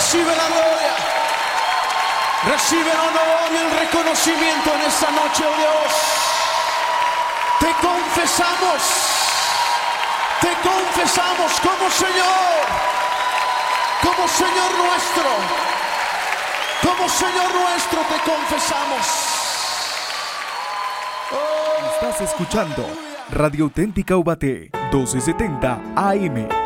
Recibe la gloria. Recibe el honor y el reconocimiento en esta noche, oh Dios. Te confesamos como Señor nuestro. Como Señor nuestro te confesamos. Estás escuchando Radio Auténtica Ubaté, 1270 AM.